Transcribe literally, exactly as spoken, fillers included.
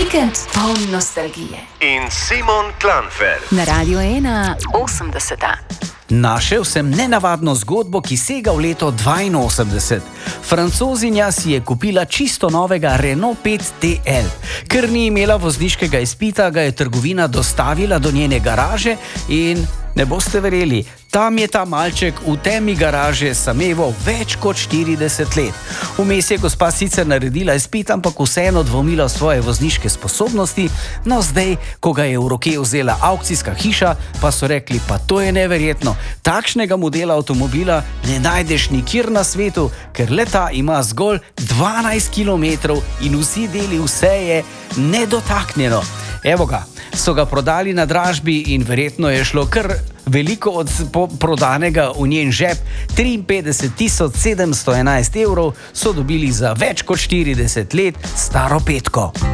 Vikend poln nostalgije. In Simon Klanfer. Na Radio ena osemdeseta. Našel sem nenavadno zgodbo, ki sega v leto dvainosemdeset. Francozinja si je kupila čisto novega Renault pet T L. Ker ni imela vozniškega izpita, ga je trgovina dostavila do njene garaže in ne boste verjeli, tam je ta malček v temi garaže sameval več kot štirideset let. Vmes je gospa sicer naredila izpit, ampak vseeno dvomila v svoje vozniške sposobnosti. No zdaj, ko ga je v roke vzela aukcijska hiša, pa so rekli, pa to je neverjetno. Takšnega modela avtomobila ne najdeš nikjer na svetu, ker leta ima zgolj dvanajst kilometrov in vsi deli, vse je nedotaknjeno. Evo ga, so ga prodali na dražbi in verjetno je šlo kar veliko od prodanega v njen žep. triinpetdeset tisoč sedemsto enajst evrov so dobili za več kot štirideset let staro petko.